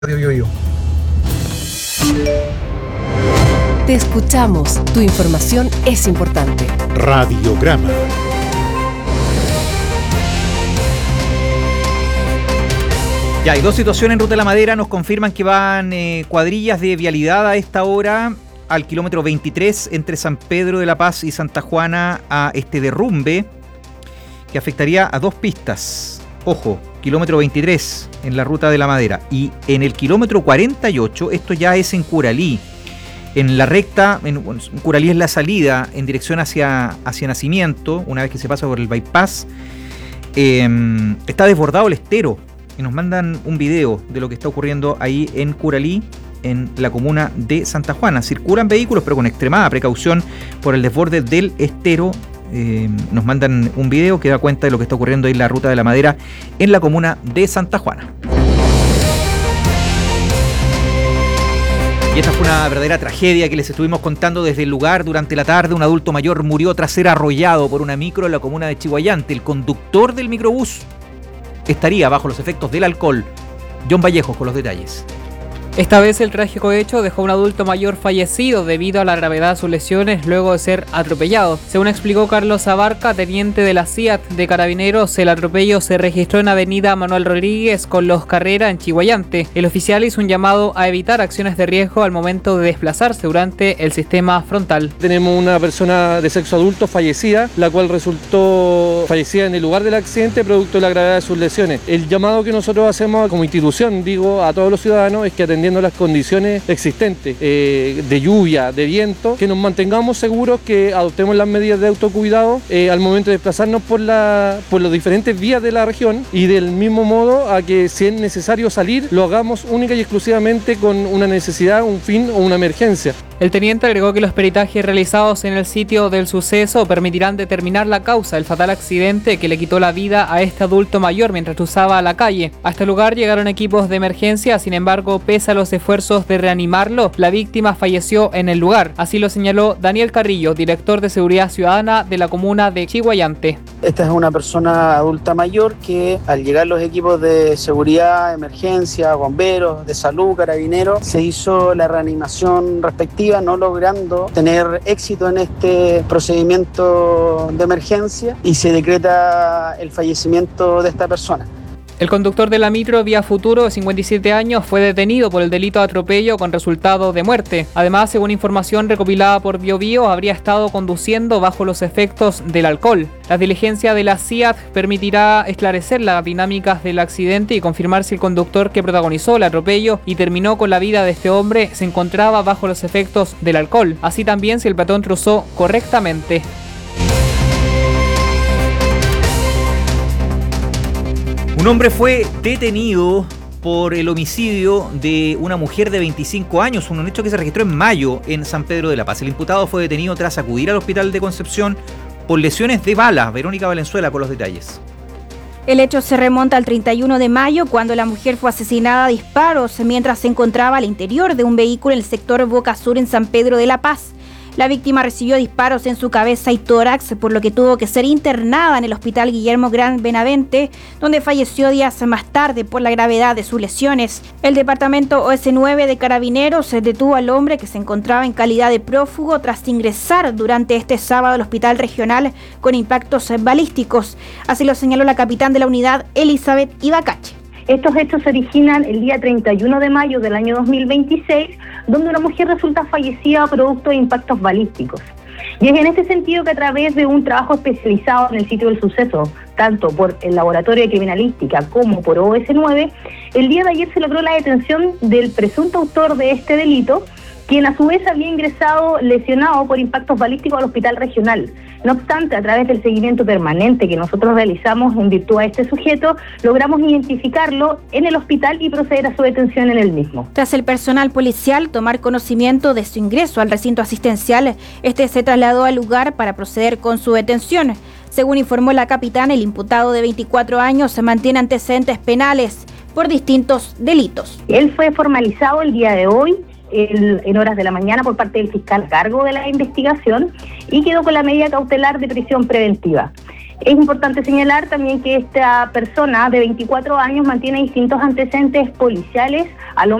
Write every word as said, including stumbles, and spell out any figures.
Radio Yoyo. Te escuchamos, tu información es importante. Radiograma. Ya, hay dos situaciones en Ruta de la Madera. Nos confirman que van eh, cuadrillas de vialidad a esta hora al kilómetro veintitrés entre San Pedro de la Paz y Santa Juana a este derrumbe que afectaría a dos pistas. Ojo, kilómetro veintitrés en la Ruta de la Madera. Y en el kilómetro cuarenta y ocho, esto ya es en Curalí. En la recta, en, bueno, Curalí es la salida en dirección hacia, hacia Nacimiento, una vez que se pasa por el bypass. Eh, está desbordado el estero. Y nos mandan un video de lo que está ocurriendo ahí en Curalí, en la comuna de Santa Juana. Circulan vehículos, pero con extremada precaución por el desborde del estero. Eh, nos mandan un video que da cuenta de lo que está ocurriendo ahí en la Ruta de la Madera en la comuna de Santa Juana. Y esta fue una verdadera tragedia que les estuvimos contando desde el lugar durante la tarde. Un adulto mayor murió tras ser arrollado por una micro en la comuna de Chiguayante. El conductor del microbús estaría bajo los efectos del alcohol. John Vallejos con los detalles. Esta vez el trágico hecho dejó a un adulto mayor fallecido debido a la gravedad de sus lesiones luego de ser atropellado. Según explicó Carlos Abarca, teniente de la C I A T de Carabineros, el atropello se registró en avenida Manuel Rodríguez con Los Carrera en Chiguayante. El oficial hizo un llamado a evitar acciones de riesgo al momento de desplazarse durante el sistema frontal. Tenemos una persona de sexo adulto fallecida, la cual resultó fallecida en el lugar del accidente producto de la gravedad de sus lesiones. El llamado que nosotros hacemos como institución, digo, a todos los ciudadanos es que atendiendo las condiciones existentes eh, de lluvia, de viento, que nos mantengamos seguros, que adoptemos las medidas de autocuidado eh, al momento de desplazarnos por, la, por las diferentes vías de la región, y del mismo modo a que si es necesario salir, lo hagamos única y exclusivamente con una necesidad, un fin o una emergencia. El teniente agregó que los peritajes realizados en el sitio del suceso permitirán determinar la causa del fatal accidente que le quitó la vida a este adulto mayor mientras cruzaba la calle. A este lugar llegaron equipos de emergencia, sin embargo, pese a los esfuerzos de reanimarlo, la víctima falleció en el lugar. Así lo señaló Daniel Carrillo, director de Seguridad Ciudadana de la comuna de Chiguayante. Esta es una persona adulta mayor que al llegar los equipos de seguridad, emergencia, bomberos, de salud, carabineros, se hizo la reanimación respectiva, no logrando tener éxito en este procedimiento de emergencia, y se decreta el fallecimiento de esta persona. El conductor de la micro Vía Futuro, de cincuenta y siete años, fue detenido por el delito de atropello con resultado de muerte. Además, según información recopilada por BioBio, habría estado conduciendo bajo los efectos del alcohol. La diligencia de la C I A T permitirá esclarecer las dinámicas del accidente y confirmar si el conductor que protagonizó el atropello y terminó con la vida de este hombre se encontraba bajo los efectos del alcohol. Así también si el peatón cruzó correctamente. Un hombre fue detenido por el homicidio de una mujer de veinticinco años, un hecho que se registró en mayo en San Pedro de la Paz. El imputado fue detenido tras acudir al hospital de Concepción por lesiones de bala. Verónica Valenzuela con los detalles. El hecho se remonta al treinta y uno de mayo, cuando la mujer fue asesinada a disparos mientras se encontraba al interior de un vehículo en el sector Boca Sur en San Pedro de la Paz. La víctima recibió disparos en su cabeza y tórax, por lo que tuvo que ser internada en el Hospital Guillermo Gran Benavente, donde falleció días más tarde por la gravedad de sus lesiones. El departamento O S nueve de Carabineros detuvo al hombre, que se encontraba en calidad de prófugo tras ingresar durante este sábado al Hospital Regional con impactos balísticos. Así lo señaló la capitán de la unidad, Elizabeth Ibacache. Estos hechos se originan el día treinta y uno de mayo del año dos mil veintiséis, donde una mujer resulta fallecida producto de impactos balísticos. Y es en este sentido que a través de un trabajo especializado en el sitio del suceso, tanto por el Laboratorio de Criminalística como por O S nueve, el día de ayer se logró la detención del presunto autor de este delito, quien a su vez había ingresado lesionado por impactos balísticos al Hospital Regional. No obstante, a través del seguimiento permanente que nosotros realizamos en virtud a este sujeto, logramos identificarlo en el hospital y proceder a su detención en el mismo. Tras el personal policial tomar conocimiento de su ingreso al recinto asistencial, este se trasladó al lugar para proceder con su detención. Según informó la capitana, el imputado de veinticuatro años se mantiene antecedentes penales por distintos delitos. Él fue formalizado el día de hoy el, en horas de la mañana por parte del fiscal a cargo de la investigación y quedó con la medida cautelar de prisión preventiva. Es importante señalar también que esta persona de veinticuatro años mantiene distintos antecedentes policiales, a lo